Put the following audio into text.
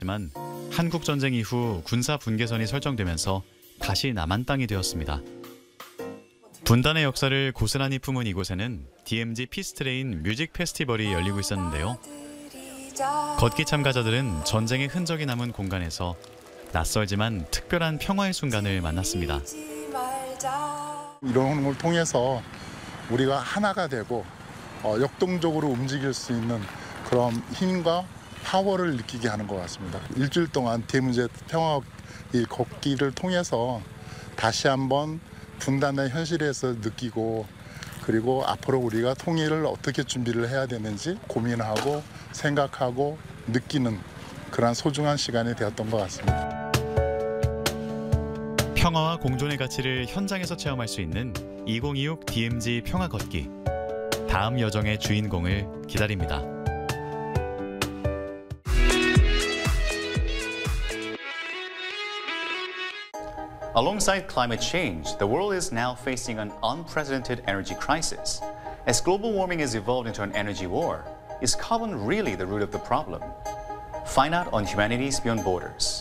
하지만 한국 전쟁 이후 군사 분계선이 설정되면서 다시 남한 땅이 되었습니다. 분단의 역사를 고스란히 품은 이곳에는 DMZ 피스트레인 뮤직 페스티벌이 열리고 있었는데요. 걷기 참가자들은 전쟁의 흔적이 남은 공간에서 낯설지만 특별한 평화의 순간을 만났습니다. 이런 걸 통해서 우리가 하나가 되고 역동적으로 움직일 수 있는 그런 힘과 파워를 느끼게 하는 것 같습니다. 일주일 동안 DMZ 평화 이 걷기를 통해서 다시 한번 분단의 현실에서 느끼고 그리고 앞으로 우리가 통일을 어떻게 준비를 해야 되는지 고민하고 생각하고 느끼는 그런 소중한 시간이 되었던 것 같습니다. 평화와 공존의 가치를 현장에서 체험할 수 있는 2026 DMZ 평화 걷기. 다음 여정의 주인공을 기다립니다. Alongside climate change, the world is now facing an unprecedented energy crisis. As global warming has evolved into an energy war, is carbon really the root of the problem? Find out on Humanities Beyond Borders.